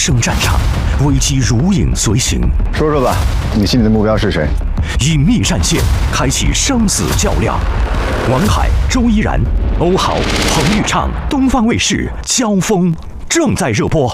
声战场，危机如影随形。 说说吧，你心里的目标是谁？ 隐秘战线，开启生死较量。王海、周依然、欧豪、彭昱畅，东方卫视交锋正在热播。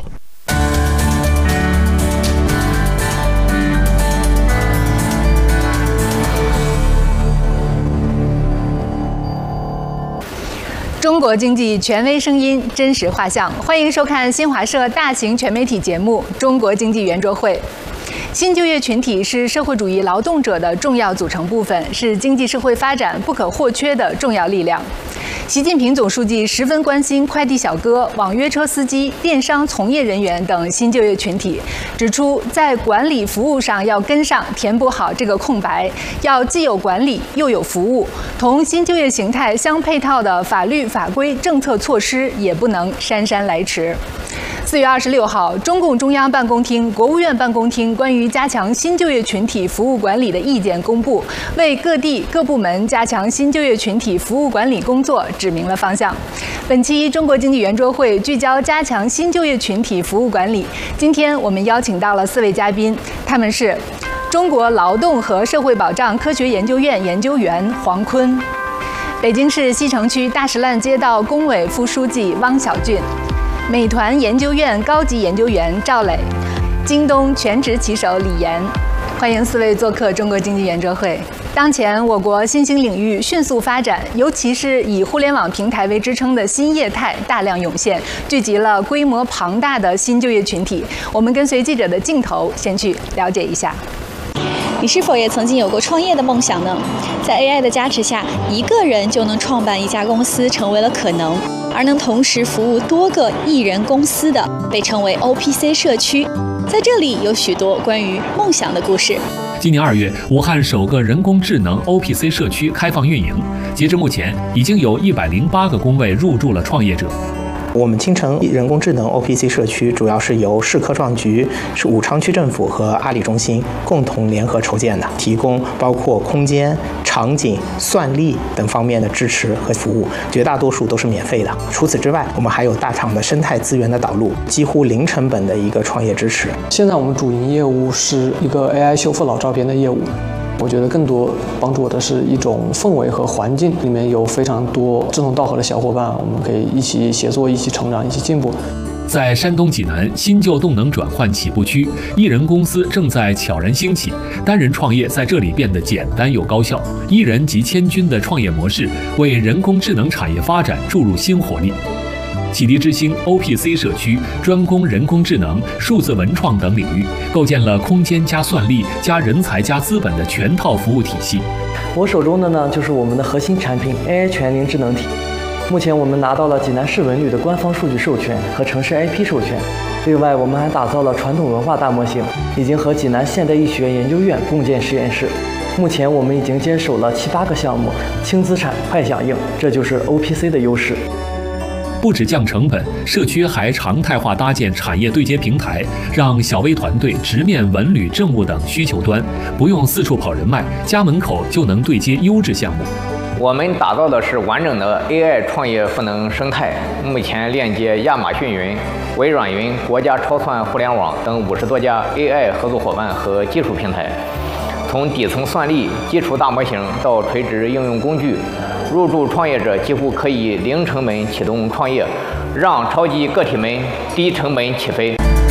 中国经济权威声音，真实画像，欢迎收看新华社大型全媒体节目《中国经济圆桌会》。新就业群体是社会主义劳动者的重要组成部分，是经济社会发展不可或缺的重要力量。习近平总书记十分关心快递小哥、网约车司机、电商从业人员等新就业群体，指出在管理服务上要跟上，填补好这个空白，要既有管理又有服务，同新就业形态相配套的法律法规政策措施也不能姗姗来迟。4月26号，中共中央办公厅、国务院办公厅关于加强新就业群体服务管理的意见公布，为各地各部门加强新就业群体服务管理工作指明了方向。本期中国经济圆桌会聚焦加强新就业群体服务管理。今天我们邀请到了4位嘉宾，他们是中国劳动和社会保障科学研究院研究员黄坤，北京市西城区大石烂街道工委副书记汪小俊，美团研究院高级研究员赵磊，京东全职棋手李岩。欢迎4位做客中国经济圆桌会。当前我国新兴领域迅速发展，尤其是以互联网平台为支撑的新业态大量涌现，聚集了规模庞大的新就业群体。我们跟随记者的镜头，先去了解一下。 你是否也曾经有过创业的梦想呢？在 AI 的加持下，一个人就能创办一家公司成为了可能，而能同时服务多个艺人公司的被称为 OPC 社区。在这里有许多关于梦想的故事。 今年2月，武汉首个人工智能 OPC 社区开放运营，截至目前，已经有108个工位入驻了创业者。 我们青城人工智能 OPC 社区主要是由市科创局、武昌区政府和阿里中心共同联合筹建的，提供包括空间、场景、算力等方面的支持和服务，绝大多数都是免费的。除此之外，我们还有大厂的生态资源的导入，几乎零成本的一个创业支持。 现在我们主营业务是一个 AI 修复老照片的业务。我觉得更多帮助我的是一种氛围和环境，里面有非常多志同道合的小伙伴，我们可以一起协作、一起成长、一起进步。 在山东济南新旧动能转换起步区，艺人公司正在悄然兴起，单人创业在这里变得简单又高效。一人即千军的创业模式，为人工智能产业发展注入新活力。启迪之星 OPC 社区专攻人工智能、数字文创等领域，构建了空间加算力加人才加资本的全套服务体系。 我手中的呢，就是我们的核心产品 AI 全龄智能体。目前我们拿到了济南市文旅的官方数据授权和城市 IP 授权。另外，我们还打造了传统文化大模型，已经和济南现代医学研究院共建实验室。目前我们已经接手了7、8个项目，轻资产、快响应，这就是 OPC 的优势。 不止降成本，社区还常态化搭建产业对接平台，让小微团队直面文旅、政务等需求端，不用四处跑人脉，家门口就能对接优质项目。 我们打造的是完整的 AI 创业赋能生态，目前链接亚马逊云、微软云、国家超算互联网等50多家 AI 合作伙伴和技术平台。从底层算力、基础大模型到垂直应用工具，入驻创业者几乎可以零成本启动创业，让超级个体们低成本起飞。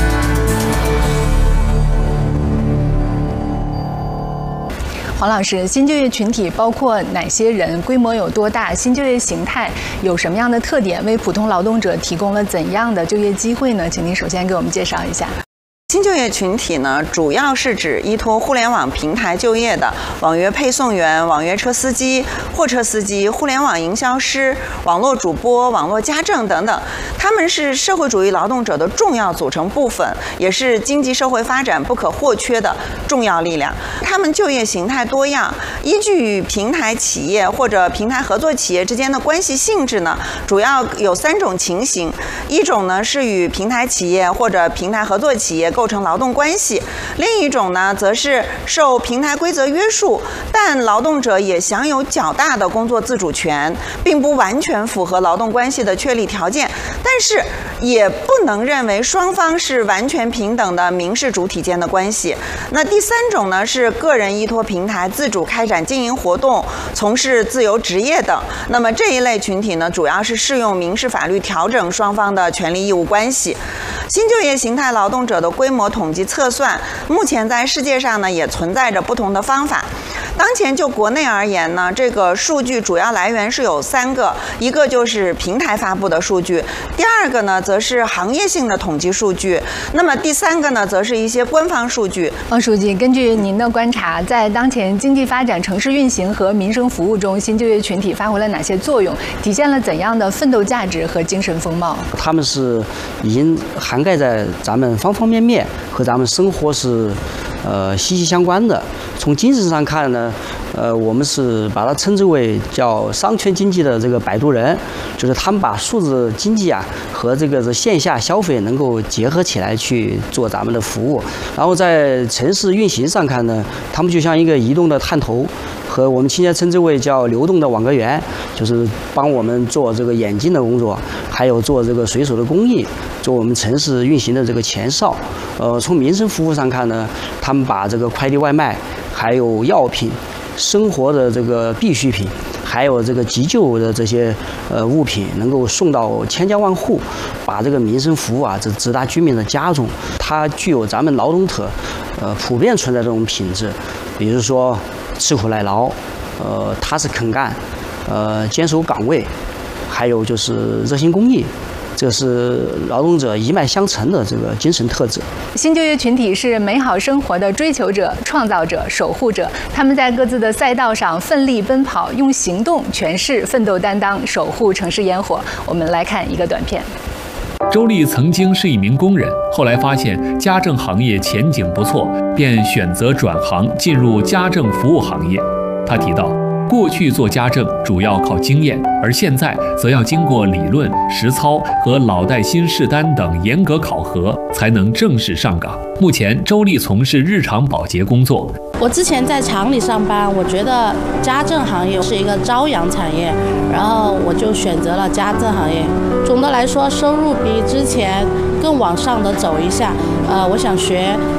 黄老师，新就业群体包括哪些人？规模有多大？新就业形态有什么样的特点？为普通劳动者提供了怎样的就业机会呢？请您首先给我们介绍一下。 新就业群体呢，主要是指依托互联网平台就业的网约配送员、网约车司机、货车司机、互联网营销师、网络主播、网络家政等等。他们是社会主义劳动者的重要组成部分，也是经济社会发展不可或缺的重要力量。他们就业形态多样，依据与平台企业或者平台合作企业之间的关系性质呢，主要有3种情形。一种呢是与平台企业或者平台合作企业构构成劳动关系；另一种呢，则是受平台规则约束，但劳动者也享有较大的工作自主权，并不完全符合劳动关系的确立条件，但是也不能认为双方是完全平等的民事主体间的关系。那第三种呢，是个人依托平台自主开展经营活动，从事自由职业等。那么这一类群体呢，主要是适用民事法律调整双方的权利义务关系。新就业形态劳动者的规模统计测算，目前在世界上呢也存在着不同的方法。当前就国内而言呢，这个数据主要来源是有3个，一个就是平台发布的数据，第2个呢则是行业性的统计数据，那么第3个呢则是一些官方数据。 王书记，根据您的观察，在当前经济发展、城市运行和民生服务中，新就业群体发挥了哪些作用？体现了怎样的奋斗价值和精神风貌？ 他们是已经涵盖在咱们方方面面，和咱们生活是息息相关的。从精神上看呢，我们是把它称之为叫商圈经济的这个摆渡人，就是他们把数字经济啊和这个线下消费能够结合起来去做咱们的服务。然后在城市运行上看呢，他们就像一个移动的探头，和我们亲切称之为叫流动的网格员，就是帮我们做这个眼睛的工作，还有做这个水手的工艺，做我们城市运行的这个前哨。从民生服务上看呢，他们把这个快递外卖，还有药品、生活的这个必需品，还有这个急救的这些物品，能够送到千家万户，把这个民生服务啊，这直达居民的家中。它具有咱们劳动者普遍存在这种品质，比如说吃苦耐劳，踏实肯干，坚守岗位，还有就是热心公益。这是劳动者一脉相承的这个精神特质。 新就业群体是美好生活的追求者、创造者、守护者，他们在各自的赛道上奋力奔跑，用行动诠释奋斗担当，守护城市烟火。我们来看一个短片。 周丽曾经是一名工人，后来发现家政行业前景不错，便选择转行进入家政服务行业。他提到，过去做家政主要靠经验，而现在则要经过理论、实操和老带新试单等严格考核，才能正式上岗。目前，周丽从事日常保洁工作。 我之前在厂里上班，我觉得家政行业是一个朝阳产业，然后我就选择了家政行业。总的来说，收入比之前更往上的走一下。我想学